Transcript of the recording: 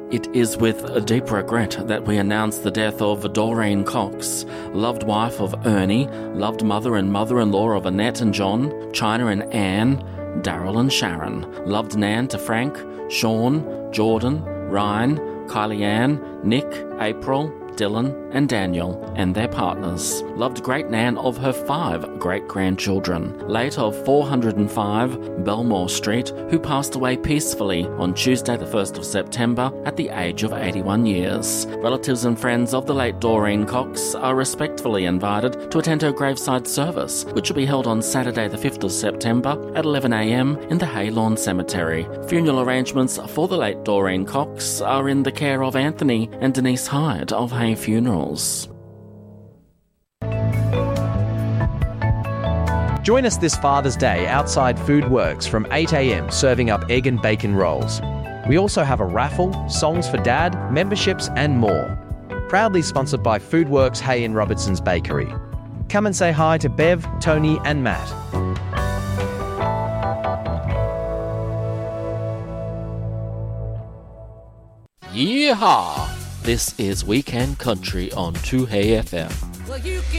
It is with deep regret that we announce the death of Doreen Cox, loved wife of Ernie, loved mother and mother-in-law of Annette and John, China and Anne, Daryl and Sharon, loved Nan to Frank, Sean, Jordan, Ryan, Kylie Ann, Nick, April, Dylan and Daniel and their partners. Loved great Nan of her 5 great-grandchildren. Late of 405 Belmore Street, who passed away peacefully on Tuesday the 1st of September at the age of 81 years. Relatives and friends of the late Doreen Cox are respectfully invited to attend her graveside service, which will be held on Saturday the 5th of September at 11 a.m. in the Haylawn Cemetery. Funeral arrangements for the late Doreen Cox are in the care of Anthony and Denise Hyde of Hay Funerals. Join us this Father's Day outside Food Works from 8 a.m. serving up egg and bacon rolls. We also have a raffle, songs for dad, memberships and more. Proudly sponsored by Food Works Hay and Robertson's Bakery. Come and say hi to Bev, Tony and Matt. Yeehaw! This is Weekend Country on 2Hey FM. Well, you can